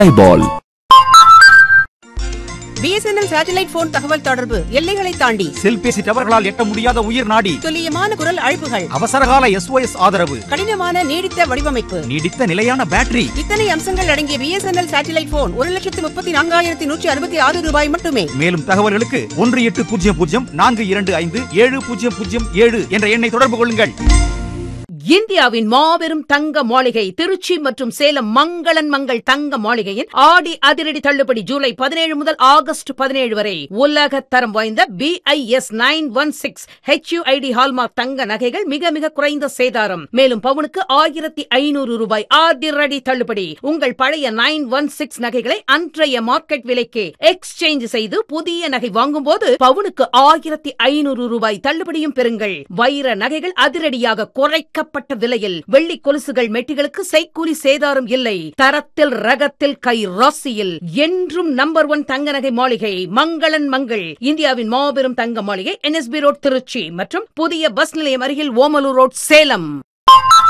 பால். BSNL satellite phone தகவல் தொடர்பு எல்லைகளை தாண்டி செல்பேசி டவர்களால் எட்ட முடியாத உயிர் நாடி, துல்லியமான குரல் அழைப்புகள், அவசரகால SOS ஆதரவு, கடினமான நீடித்த வடிவமைப்பு, நீடித்த நிலையான பேட்டரி, இத்தனை அம்சங்கள் அடங்கிய BSNL சேட்டலைட் போன் 1,34,166 ரூபாய் மட்டுமே. மேலும் தகவல்களுக்கு 1800-425-7007 என்ற எண்ணை தொடர்பு கொள்ளுங்கள். இந்தியாவின் மாபெரும் தங்க மாளிகை திருச்சி மற்றும் சேலம் மங்களன் மங்கள் தங்க மாளிகையின் ஆடி அதிரடி தள்ளுபடி ஜூலை 17 முதல் ஆகஸ்ட் 17 வரை. உலக தரம் வாய்ந்த BIS 916 HUID ஹால்மார்க் தங்க நகைகள் மிக மிக குறைந்த சேதாரம். மேலும் பவுனுக்கு 1,500 ரூபாய் அதிரடி தள்ளுபடி. உங்கள் பழைய 916 நகைகளை அன்றைய மார்க்கெட் விலைக்கு எக்ஸ்சேஞ்ச் செய்து புதிய நகை வாங்கும் போது பவுனுக்கு 1,500 ரூபாய் தள்ளுபடியும் பெறுங்கள். வைர நகைகள் அதிரடியாக குறைக்கப்பட்ட விலையில். வெள்ளி கொலுசுகள் மெட்டிகளுக்கு செய்கூலி சேதாரம் இல்லை. தரத்தில் ரகத்தில் கை ராசியில் என்றும் நம்பர் 1 தங்க நகை மாளிகை மங்களன் மங்கள். இந்தியாவின் மாபெரும் தங்க மாளிகை NSB ரோட் திருச்சி மற்றும் புதிய பஸ் நிலையம் அருகில் ஓமலூர் ரோட் சேலம்.